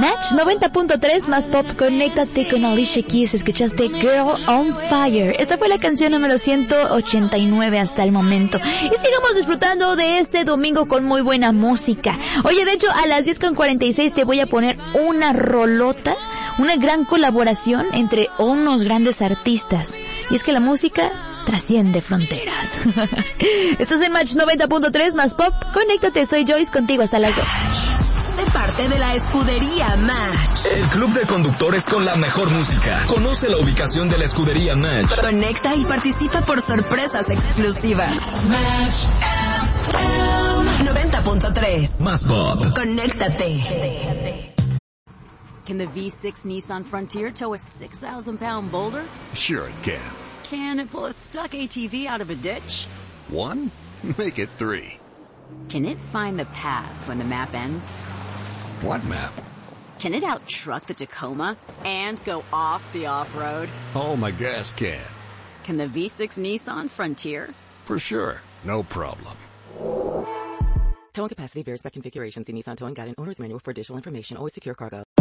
Match 90.3 más pop, conéctate con Alicia Keys. Escuchaste Girl on Fire. Esta fue la canción número 189 hasta el momento. Y sigamos disfrutando de este domingo con muy buena música. Oye, de hecho, a las 10:46 te voy a poner una rolota, una gran colaboración entre unos grandes artistas. Y es que la música trasciende fronteras. Esto es el Match 90.3 más pop. Conéctate, soy Joyce, contigo hasta las 2. Sé parte de la Escudería Match. El club de conductores con la mejor música. Conoce la ubicación de la Escudería Match. Conecta y participa por sorpresas exclusivas. Match 90.3 más pop. Conéctate. Can the V6 Nissan Frontier tow a 6,000-pound boulder? Sure it can. Can it pull a stuck ATV out of a ditch? 1? Make it 3. Can it find the path when the map ends? What map? Can it out-truck the Tacoma and go off the off-road? Oh, my gas can. Can the V6 Nissan Frontier? For sure. No problem. Towing capacity varies by configuration. See Nissan Towing Guide and Owner's Manual for additional information. Always secure cargo.